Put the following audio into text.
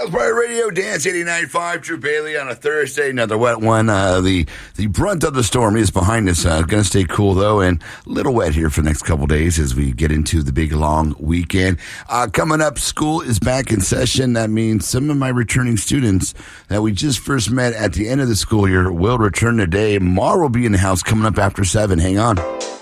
South Pirate Radio, Dance 89.5, Drew Bailey on a Thursday. Another wet one. The brunt of the storm is behind us. Going to stay cool, though, and a little wet here for the next couple days as we get into the big, long weekend. Coming up, school is back in session. That means some of my returning students that we just first met at the end of the school year will return today. Mar will be in the house coming up after 7. Hang on.